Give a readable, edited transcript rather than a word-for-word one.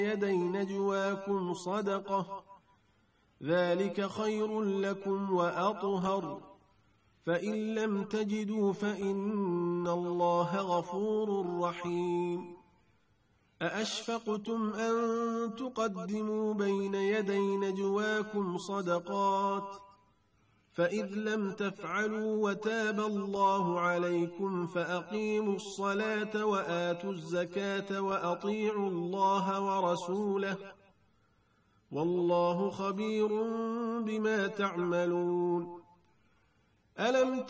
يدي نجواكم صدقة ذلك خير لكم وأطهر فإن لم تجدوا فإن الله غفور رحيم أأشفقتم أن تقدموا بين يدي نجواكم صدقات فإذ لم تفعلوا وتاب الله عليكم فأقيموا الصلاة وآتوا الزكاة وأطيعوا الله ورسوله والله خبير بما تعملون. ألم